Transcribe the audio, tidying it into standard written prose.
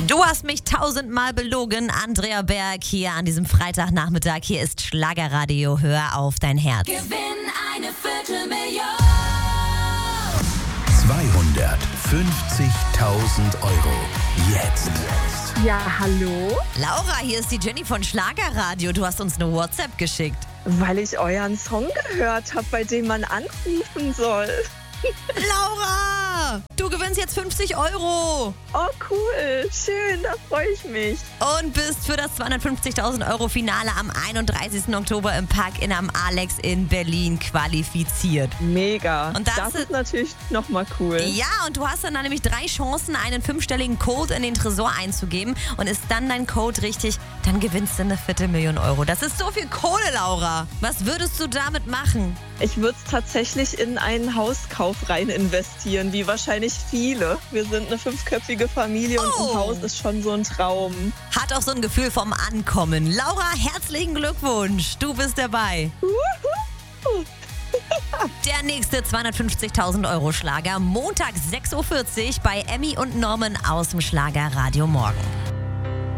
Du hast mich 1000-mal belogen, Andrea Berg, hier an diesem Freitagnachmittag. Hier ist Schlagerradio, hör auf dein Herz. Gewinn eine Viertelmillion. 250.000 Euro. Jetzt. Ja, hallo? Laura, hier ist die Jenny von Schlagerradio. Du hast uns eine WhatsApp geschickt. Weil ich euren Song gehört habe, bei dem man anrufen soll. Laura, du gewinnst jetzt 50 Euro Oh, cool. Schön, da freue ich mich. und bist für das 250.000 Euro Finale am 31. Oktober im Park-In am Alex in Berlin qualifiziert. Mega. Und das ist natürlich nochmal cool. Ja, und du hast dann nämlich 3 Chancen, einen 5-stelligen Code in den Tresor einzugeben. Und ist dann dein Code richtig, dann gewinnst du eine Viertelmillion Euro. Das ist so viel Kohle, Laura. Was würdest du damit machen? Ich würde es tatsächlich in einen Hauskauf rein investieren, wie wahrscheinlich viele. Wir sind eine 5-köpfige Familie und ein Haus ist schon so ein Traum. Hat auch so ein Gefühl vom Ankommen. Laura, herzlichen Glückwunsch. Du bist dabei. Der nächste 250.000 Euro Schlager. Montag 6.40 Uhr bei Emmy und Norman aus dem Schlagerradio Morgen.